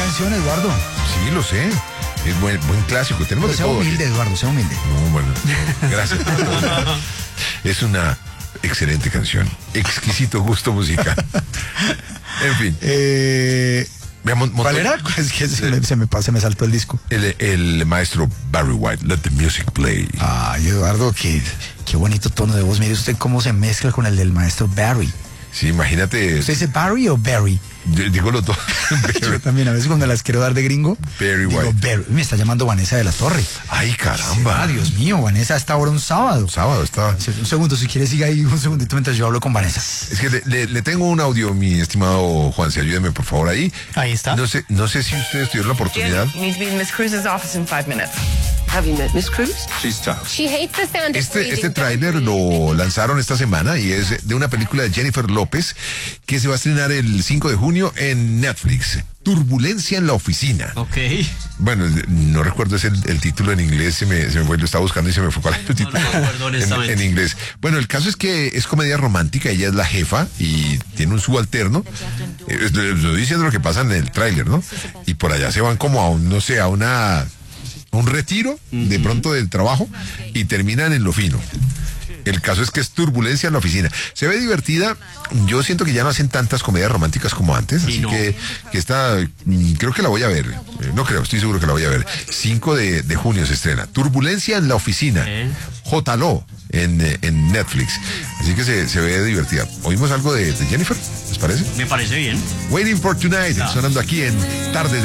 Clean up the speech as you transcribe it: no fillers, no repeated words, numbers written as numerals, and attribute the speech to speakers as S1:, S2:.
S1: canción, Eduardo.
S2: Sí, lo sé. Es buen clásico. Tenemos
S1: Pero sea
S2: todo.
S1: humilde, Eduardo, sea humilde.
S2: No, bueno, no, gracias. Es una excelente canción. Exquisito gusto musical. En fin. Veamos,
S1: ¿Cuál era? Es que se me saltó el disco.
S2: El maestro Barry White, Let the Music Play.
S1: Ay, Eduardo, qué bonito tono de voz. Mire usted cómo se mezcla con el del maestro Barry.
S2: Sí, imagínate.
S1: ¿Usted dice Barry o Barry?
S2: Digo los dos.
S1: Yo también, a veces cuando las quiero dar de gringo,
S2: Barry
S1: digo
S2: White.
S1: Barry. Me está llamando Vanessa de la Torre.
S2: Ay, caramba.
S1: Ah, Dios mío, Vanessa, hasta ahora un sábado.
S2: Sábado estaba.
S1: Un segundo, si quieres, siga ahí un segundito mientras yo hablo con Vanessa.
S2: Es que le tengo un audio, mi estimado Juanse, ayúdeme por favor ahí.
S3: Ahí está.
S2: No sé si ustedes tuvieron la oportunidad.
S4: You need to be in Miss Cruz's office in 5 minutes.
S5: Have you met Miss Cruz?
S2: She's tough.
S6: She hates the sound of
S2: Este
S6: breathing.
S2: tráiler lo lanzaron esta semana y es de una película de Jennifer López que se va a estrenar el 5 de junio en Netflix. Turbulencia en la oficina.
S3: Ok.
S2: Bueno, no recuerdo el título en inglés, se me fue, lo estaba buscando y se me fue para el título
S3: No recuerdo honestamente.
S2: en inglés. Bueno, el caso es que es comedia romántica, ella es la jefa y tiene un subalterno. Lo diciendo lo que pasa en el tráiler, ¿no? Y por allá se van como a un retiro de pronto del trabajo y terminan en lo fino. El caso es que es turbulencia en la oficina. Se ve divertida. Yo siento que ya no hacen tantas comedias románticas como antes. Así
S3: no.
S2: que esta, creo que la voy a ver. No creo, estoy seguro que la voy a ver. 5 de junio se estrena. Turbulencia en la oficina. J-Lo en Netflix. Así que se ve divertida. ¿Oímos algo de Jennifer? ¿Les parece?
S3: Me parece bien.
S2: Waiting for Tonight, sonando aquí en Tarde de